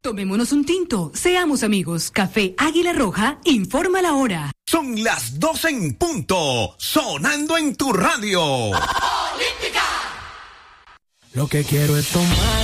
Tomémonos un tinto, seamos amigos. Café Águila Roja, informa la hora. Son las 12 en punto, sonando en tu radio. ¡Olímpica! Lo que quiero es tomar